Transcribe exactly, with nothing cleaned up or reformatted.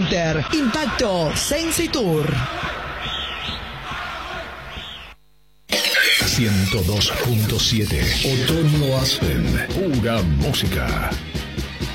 Center, Impacto Sensi Tour. ciento dos punto siete Otoño Aspen, pura música.